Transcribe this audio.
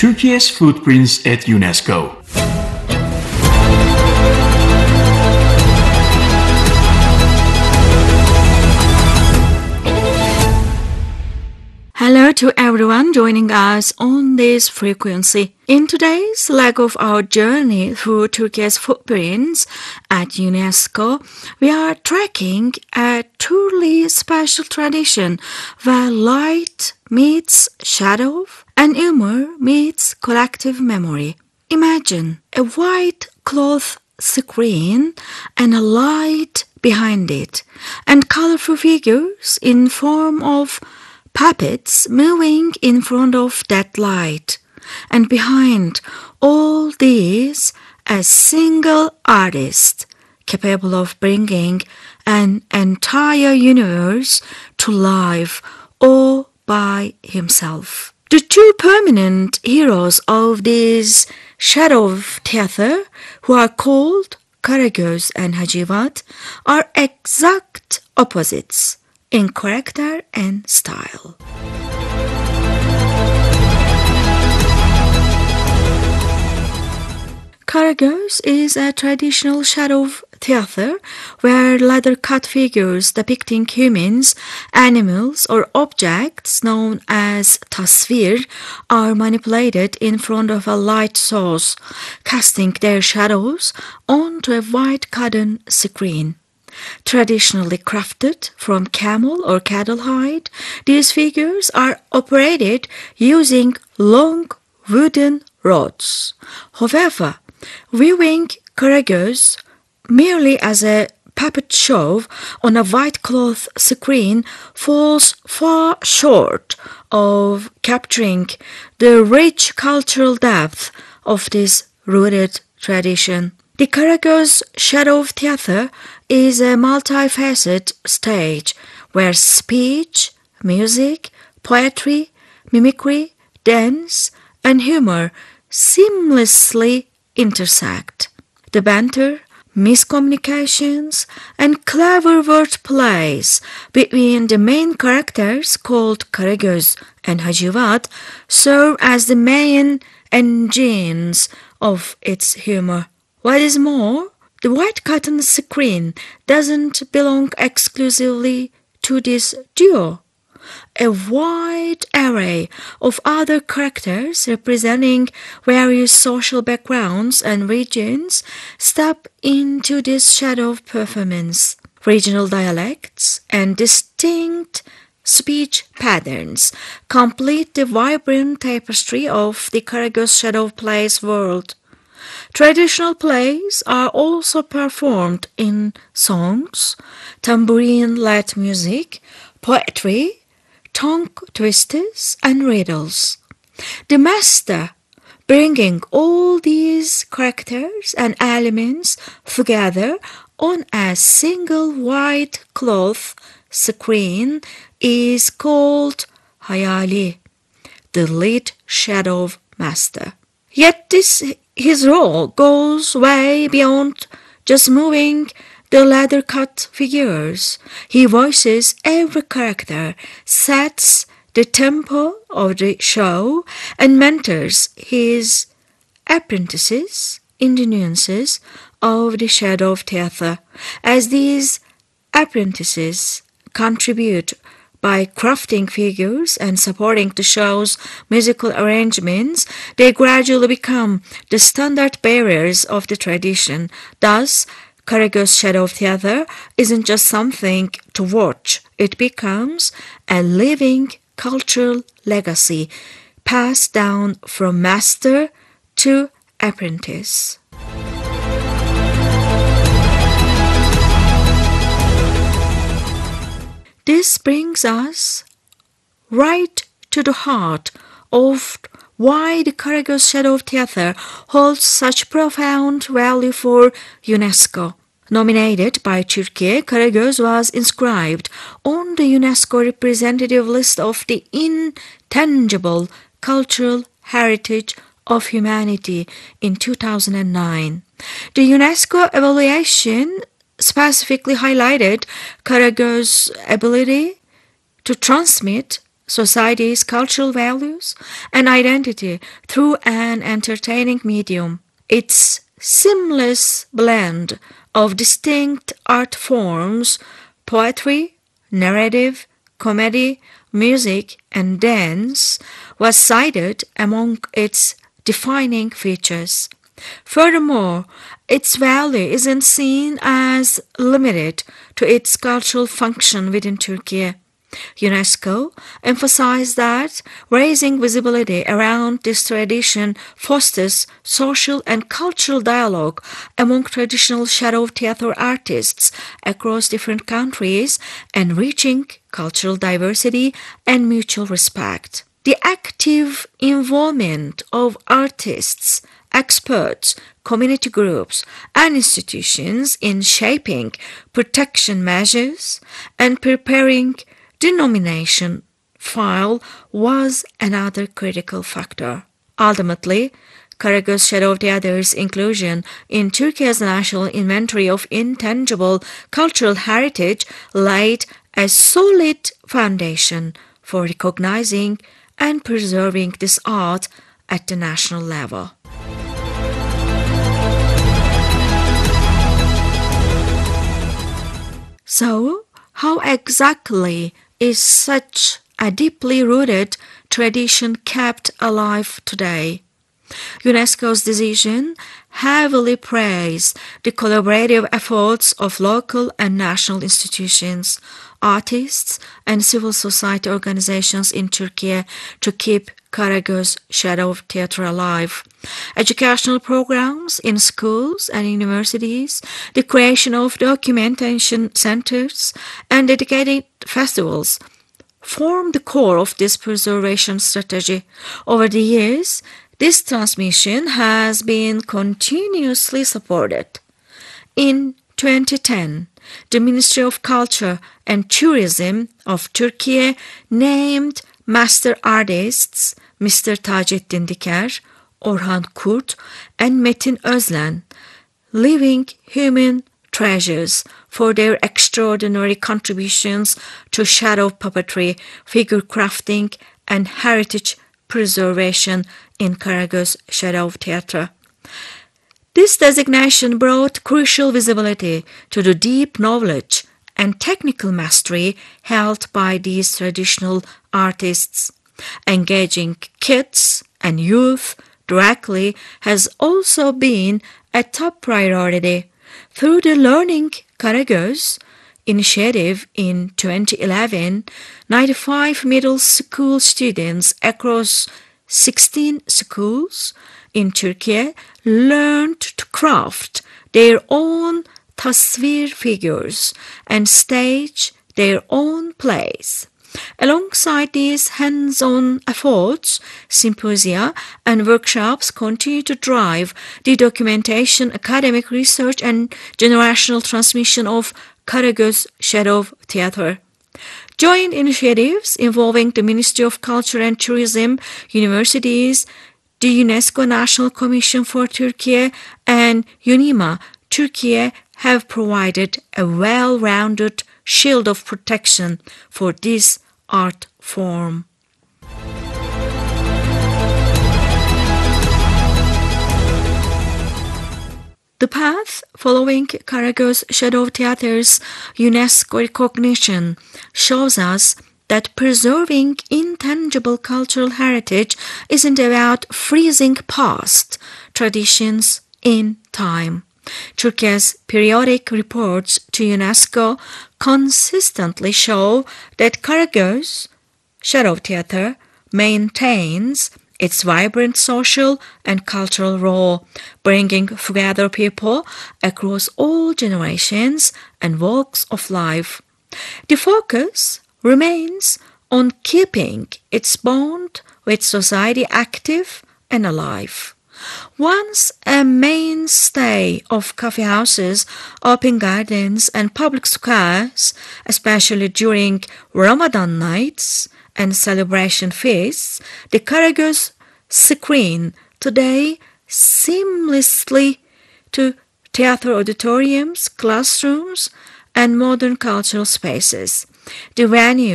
Turkey's footprints at UNESCO. Hello to everyone joining us on this frequency. In today's leg of our journey through Turkey's footprints at UNESCO, we are tracking a truly special tradition where light meets shadow and humor meets collective memory. Imagine a white cloth screen and a light behind it, and colorful figures in form of puppets moving in front of that light, and behind all these, a single artist capable of bringing an entire universe to life all by himself. The two permanent heroes of this shadow theater, who are called Karagöz and Hacivat, are exact opposites in character and style. Karagöz is a traditional shadow theater where leather-cut figures depicting humans, animals, or objects known as tasvir are manipulated in front of a light source, casting their shadows onto a white cotton screen. Traditionally crafted from camel or cattle hide, these figures are operated using long wooden rods. However, viewing Karagöz merely as a puppet show on a white cloth screen falls far short of capturing the rich cultural depth of this rooted tradition. The Karagöz Shadow Theater is a multifaceted stage where speech, music, poetry, mimicry, dance, and humor seamlessly intersect. The banter, miscommunications, and clever wordplays between the main characters called Karagöz and Hacivat serve as the main engines of its humor. What is more, the white cotton screen doesn't belong exclusively to this duo. A wide array of other characters representing various social backgrounds and regions step into this shadow performance. Regional dialects and distinct speech patterns complete the vibrant tapestry of the Karagöz Shadow Plays world. Traditional plays are also performed in songs, tambourine-led music, poetry, tongue twisters, and riddles. The master, bringing all these characters and elements together on a single white cloth screen, is called Hayali, the lead shadow master. Yet his role goes way beyond just moving the leather-cut figures. He voices every character, sets the tempo of the show, and mentors his apprentices in the nuances of the shadow theater. As these apprentices contribute by crafting figures and supporting the show's musical arrangements, they gradually become the standard bearers of the tradition. Thus, Karagöz Shadow Theater isn't just something to watch. It becomes a living cultural legacy passed down from master to apprentice. This brings us right to the heart of why the Karagöz Shadow Theater holds such profound value for UNESCO. Nominated by Turkey, Karagöz was inscribed on the UNESCO representative list of the intangible cultural heritage of humanity in 2009. The UNESCO evaluation specifically highlighted Karagöz's ability to transmit society's cultural values and identity through an entertaining medium. Its seamless blend of distinct art forms, poetry, narrative, comedy, music, and dance, was cited among its defining features. Furthermore, its value isn't seen as limited to its cultural function within Turkey. UNESCO emphasized that raising visibility around this tradition fosters social and cultural dialogue among traditional shadow theater artists across different countries, enriching cultural diversity and mutual respect. The active involvement of artists, experts, community groups, and institutions in shaping protection measures and preparing the nomination file was another critical factor. Ultimately, Karagöz Shadow Theater's inclusion in Turkey's National Inventory of Intangible Cultural Heritage laid a solid foundation for recognizing and preserving this art at the national level. So, how exactly is such a deeply rooted tradition kept alive today? UNESCO's decision heavily praised the collaborative efforts of local and national institutions, artists, and civil society organizations in Turkey to keep Karagöz Shadow Theatre alive. Educational programs in schools and universities, the creation of documentation centers, and dedicated festivals form the core of this preservation strategy. Over the years, this transmission has been continuously supported. In 2010, the Ministry of Culture and Tourism of Turkey named master artists Mr. Taceddin Diker, Orhan Kurt, and Metin Özlen living human treasures for their extraordinary contributions to shadow puppetry, figure crafting, and heritage preservation in Karagöz Shadow Theatre. This designation brought crucial visibility to the deep knowledge and technical mastery held by these traditional artists. Engaging kids and youth directly has also been a top priority. Through the Learning Karagöz initiative in 2011, 95 middle school students across 16 schools in Turkey learned to craft their own tasvir figures and stage their own plays. Alongside these hands-on efforts, symposia and workshops continue to drive the documentation, academic research, and generational transmission of Karagöz Shadow Theatre. Joint initiatives involving the Ministry of Culture and Tourism, universities, the UNESCO National Commission for Turkey, and UNIMA Turkey have provided a well-rounded shield of protection for this art form. The path following Karagöz Shadow Theatre's UNESCO recognition shows us that preserving intangible cultural heritage isn't about freezing past traditions in time. Turkey's periodic reports to UNESCO consistently show that Karagöz Shadow Theatre maintains its vibrant social and cultural role, bringing together people across all generations and walks of life. The focus remains on keeping its bond with society active and alive. Once a mainstay of coffee houses, open gardens, and public squares, especially during Ramadan nights and celebration feasts, the Karagöz screen today seamlessly to theater auditoriums, classrooms, and modern cultural spaces. The venue